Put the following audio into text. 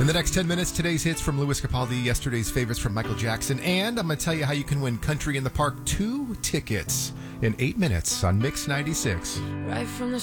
In the next 10 minutes, today's hits from Louis Capaldi, yesterday's favorites from Michael Jackson, and I'm going to tell you how you can win Country in the Park 2 tickets in 8 minutes on Mix 96. Right from the